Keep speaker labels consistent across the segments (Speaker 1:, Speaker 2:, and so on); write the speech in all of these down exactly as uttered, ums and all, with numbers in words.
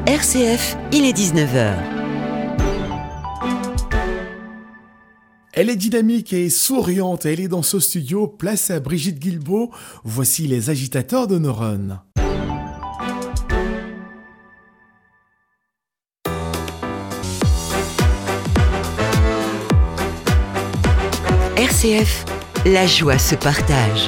Speaker 1: R C F, il est dix-neuf heures.
Speaker 2: Elle est dynamique et souriante, elle est dans ce studio, place à Brigitte Guilbeault. Voici les agitateurs de neurones.
Speaker 1: R C F, la joie se partage.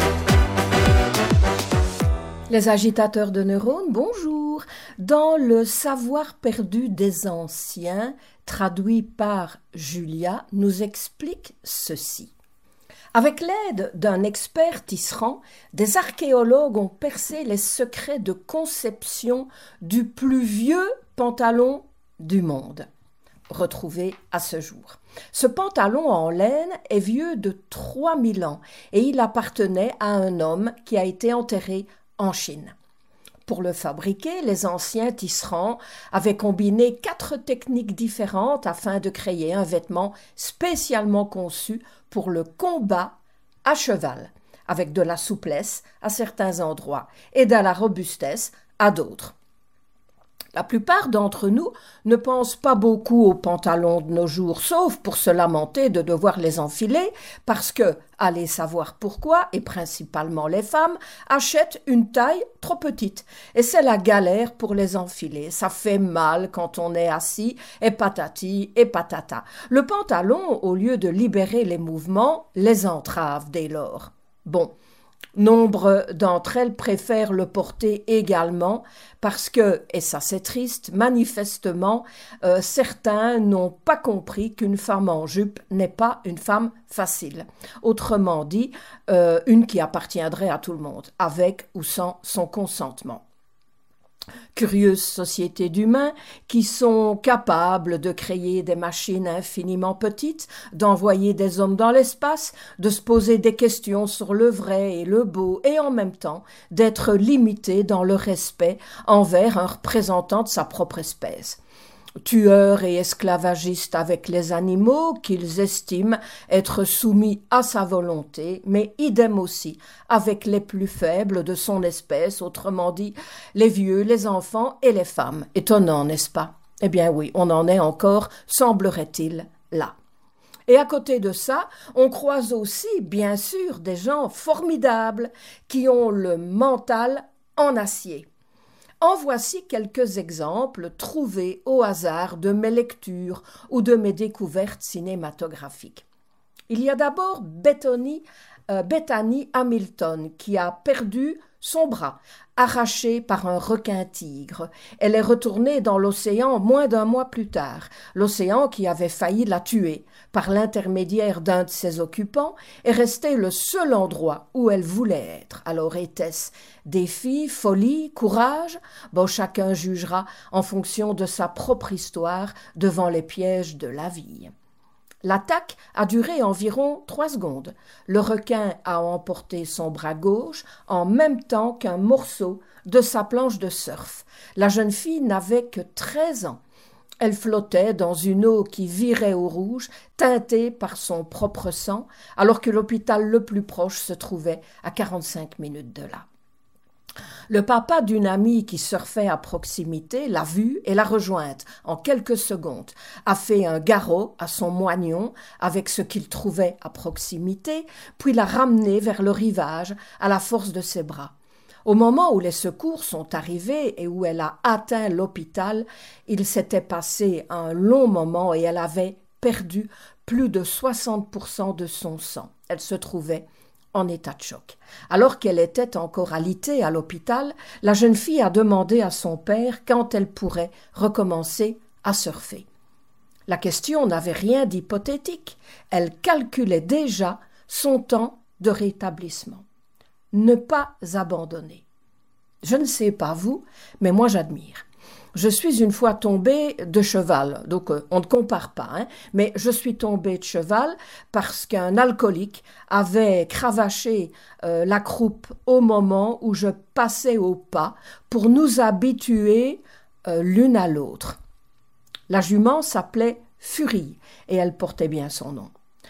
Speaker 3: Les agitateurs de neurones, bonjour. Dans Le savoir perdu des anciens, traduit par Julia, nous explique ceci. Avec l'aide d'un expert tisserand, des archéologues ont percé les secrets de conception du plus vieux pantalon du monde, retrouvé à ce jour. Ce pantalon en laine est vieux de trois mille ans et il appartenait à un homme qui a été enterré en Chine. Pour le fabriquer, les anciens tisserands avaient combiné quatre techniques différentes afin de créer un vêtement spécialement conçu pour le combat à cheval, avec de la souplesse à certains endroits et de la robustesse à d'autres. La plupart d'entre nous ne pensent pas beaucoup aux pantalons de nos jours, sauf pour se lamenter de devoir les enfiler, parce que, allez savoir pourquoi, et principalement les femmes, achètent une taille trop petite. Et c'est la galère pour les enfiler. Ça fait mal quand on est assis, et patati et patata. Le pantalon, au lieu de libérer les mouvements, les entrave dès lors. Bon. Nombre d'entre elles préfèrent le porter également parce que, et ça c'est triste, manifestement, euh, certains n'ont pas compris qu'une femme en jupe n'est pas une femme facile. Autrement dit, euh, une qui appartiendrait à tout le monde, avec ou sans son consentement. Curieuse société d'humains qui sont capables de créer des machines infiniment petites, d'envoyer des hommes dans l'espace, de se poser des questions sur le vrai et le beau, et en même temps d'être limités dans le respect envers un représentant de sa propre espèce. Tueurs et esclavagistes avec les animaux qu'ils estiment être soumis à sa volonté, mais idem aussi avec les plus faibles de son espèce, autrement dit les vieux, les enfants et les femmes. Étonnant, n'est-ce pas? Eh bien oui, on en est encore, semblerait-il, là. Et à côté de ça, on croise aussi, bien sûr, des gens formidables qui ont le mental en acier. En voici quelques exemples trouvés au hasard de mes lectures ou de mes découvertes cinématographiques. Il y a d'abord Bethany, euh, Bethany Hamilton qui a perdu son bras, arraché par un requin-tigre. Elle est retournée dans l'océan moins d'un mois plus tard. L'océan qui avait failli la tuer, par l'intermédiaire d'un de ses occupants, est resté le seul endroit où elle voulait être. Alors était-ce défi, folie, courage? Bon, chacun jugera en fonction de sa propre histoire devant les pièges de la vie. L'attaque a duré environ trois secondes. Le requin a emporté son bras gauche en même temps qu'un morceau de sa planche de surf. La jeune fille n'avait que treize ans. Elle flottait dans une eau qui virait au rouge, teintée par son propre sang, alors que l'hôpital le plus proche se trouvait à quarante-cinq minutes de là. Le papa d'une amie qui surfait à proximité l'a vue et l'a rejointe en quelques secondes, a fait un garrot à son moignon avec ce qu'il trouvait à proximité, puis l'a ramené vers le rivage à la force de ses bras. Au moment où les secours sont arrivés et où elle a atteint l'hôpital, il s'était passé un long moment et elle avait perdu plus de soixante pour cent de son sang. Elle se trouvait en état de choc. Alors qu'elle était encore alitée à l'hôpital, la jeune fille a demandé à son père quand elle pourrait recommencer à surfer. La question n'avait rien d'hypothétique. Elle calculait déjà son temps de rétablissement. Ne pas abandonner. Je ne sais pas vous, mais moi j'admire. Je suis une fois tombée de cheval, donc euh, on ne compare pas, hein, mais je suis tombée de cheval parce qu'un alcoolique avait cravaché euh, la croupe au moment où je passais au pas pour nous habituer euh, l'une à l'autre. La jument s'appelait Furie et elle portait bien son nom.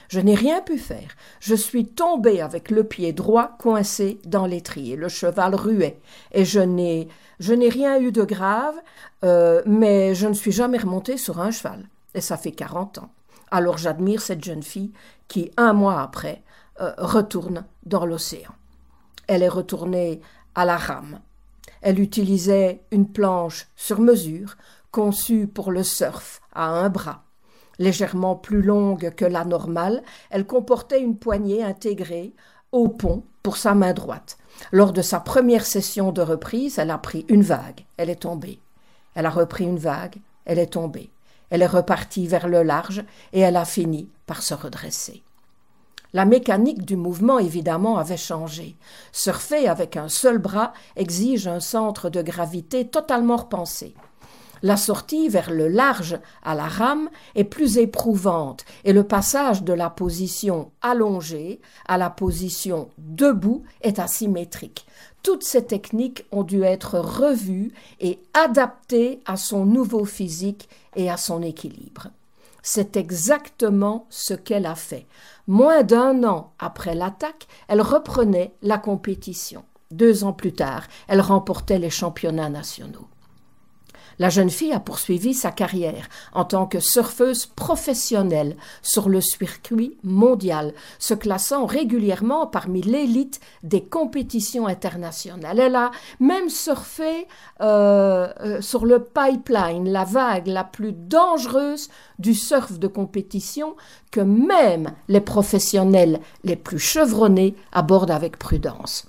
Speaker 3: Je n'ai rien pu faire. Je suis tombée avec le pied droit coincé dans l'étrier. Le cheval ruait et je n'ai, je n'ai rien eu de grave, euh, mais je ne suis jamais remontée sur un cheval. Et ça fait quarante ans. Alors j'admire cette jeune fille qui, un mois après, euh, retourne dans l'océan. Elle est retournée à la rame. Elle utilisait une planche sur mesure, conçue pour le surf à un bras. Légèrement plus longue que la normale, elle comportait une poignée intégrée au pont pour sa main droite. Lors de sa première session de reprise, elle a pris une vague, elle est tombée. Elle a repris une vague, elle est tombée. Elle est repartie vers le large et elle a fini par se redresser. La mécanique du mouvement, évidemment, avait changé. Surfer avec un seul bras exige un centre de gravité totalement repensé. La sortie vers le large à la rame est plus éprouvante et le passage de la position allongée à la position debout est asymétrique. Toutes ces techniques ont dû être revues et adaptées à son nouveau physique et à son équilibre. C'est exactement ce qu'elle a fait. Moins d'un an après l'attaque, elle reprenait la compétition. Deux ans plus tard, elle remportait les championnats nationaux. La jeune fille a poursuivi sa carrière en tant que surfeuse professionnelle sur le circuit mondial, se classant régulièrement parmi l'élite des compétitions internationales. Elle a même surfé euh, euh, sur le pipeline, la vague la plus dangereuse du surf de compétition que même les professionnels les plus chevronnés abordent avec prudence.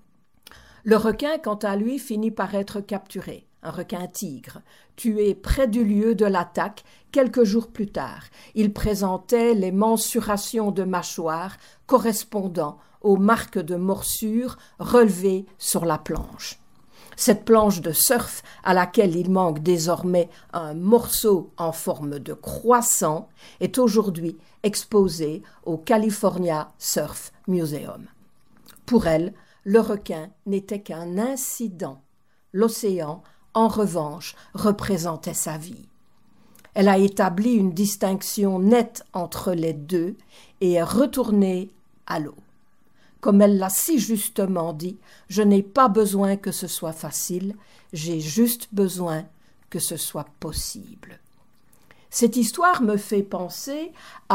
Speaker 3: Le requin, quant à lui, finit par être capturé. Un requin-tigre, tué près du lieu de l'attaque quelques jours plus tard. Il présentait les mensurations de mâchoire correspondant aux marques de morsure relevées sur la planche. Cette planche de surf, à laquelle il manque désormais un morceau en forme de croissant, est aujourd'hui exposée au California Surf Museum. Pour elle, le requin n'était qu'un incident. L'océan, en revanche, représentait sa vie. Elle a établi une distinction nette entre les deux et est retournée à l'eau. Comme elle l'a si justement dit, je n'ai pas besoin que ce soit facile, j'ai juste besoin que ce soit possible. Cette histoire me fait penser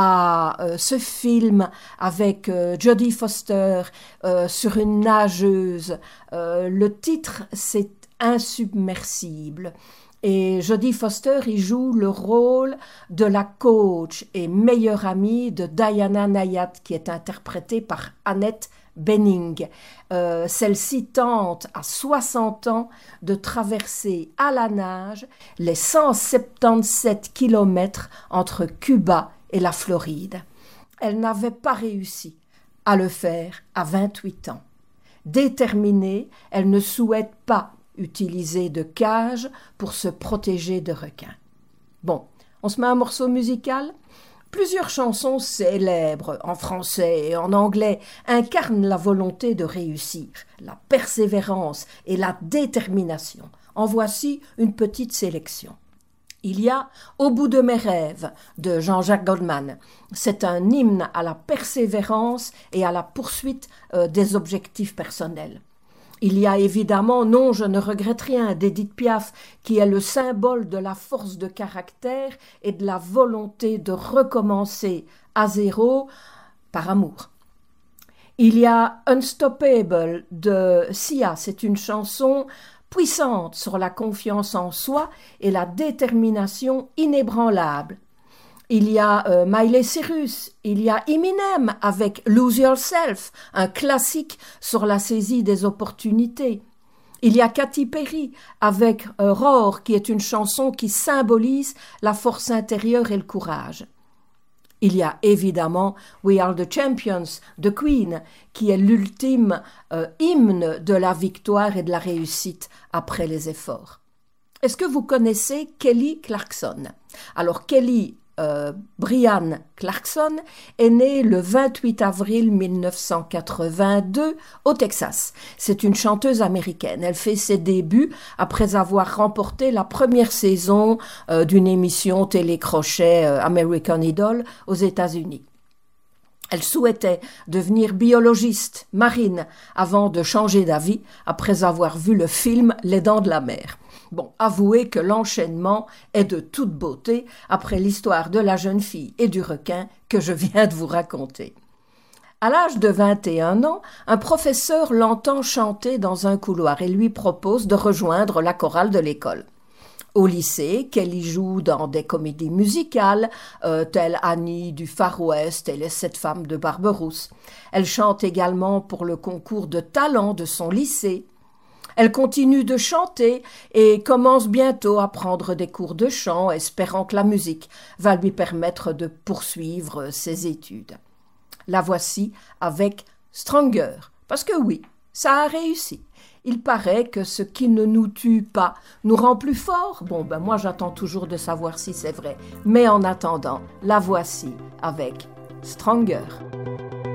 Speaker 3: à euh, ce film avec euh, Jodie Foster euh, sur une nageuse. Euh, le titre, c'est Insubmersible. Et Jodie Foster y joue le rôle de la coach et meilleure amie de Diana Nyad, qui est interprétée par Annette Bening. Euh, celle-ci tente à soixante ans de traverser à la nage les cent soixante-dix-sept kilomètres entre Cuba et la Floride. Elle n'avait pas réussi à le faire à vingt-huit ans. Déterminée, elle ne souhaite pas utiliser de cage pour se protéger de requins. Bon, on se met un morceau musical ? Plusieurs chansons célèbres, en français et en anglais, incarnent la volonté de réussir, la persévérance et la détermination. En voici une petite sélection. Il y a « Au bout de mes rêves » de Jean-Jacques Goldman. C'est un hymne à la persévérance et à la poursuite euh, des objectifs personnels. Il y a évidemment « Non, je ne regrette rien » d'Édith Piaf, qui est le symbole de la force de caractère et de la volonté de recommencer à zéro par amour. Il y a « Unstoppable » de Sia, c'est une chanson puissante sur la confiance en soi et la détermination inébranlable. Il y a euh, Miley Cyrus, il y a Eminem avec Lose Yourself, un classique sur la saisie des opportunités. Il y a Katy Perry avec euh, Roar, qui est une chanson qui symbolise la force intérieure et le courage. Il y a évidemment We Are the Champions de Queen, qui est l'ultime euh, hymne de la victoire et de la réussite après les efforts. Est-ce que vous connaissez Kelly Clarkson ? Alors Kelly Euh, Brianne Clarkson est née le vingt-huit avril mille neuf cent quatre-vingt-deux au Texas. C'est une chanteuse américaine. Elle fait ses débuts après avoir remporté la première saison euh, d'une émission télécrochet euh, American Idol aux États-Unis. Elle souhaitait devenir biologiste, marine, avant de changer d'avis après avoir vu le film Les Dents de la Mer. Bon, avouez que l'enchaînement est de toute beauté après l'histoire de la jeune fille et du requin que je viens de vous raconter. À l'âge de vingt et un ans, un professeur l'entend chanter dans un couloir et lui propose de rejoindre la chorale de l'école. Au lycée, Kelly joue dans des comédies musicales, euh, telles Annie du Far West et les Sept femmes de Barberousse. Elle chante également pour le concours de talent de son lycée. Elle continue de chanter et commence bientôt à prendre des cours de chant, espérant que la musique va lui permettre de poursuivre ses études. La voici avec Stronger, parce que oui, ça a réussi. Il paraît que ce qui ne nous tue pas nous rend plus forts. Bon, ben moi j'attends toujours de savoir si c'est vrai. Mais en attendant, la voici avec Stronger.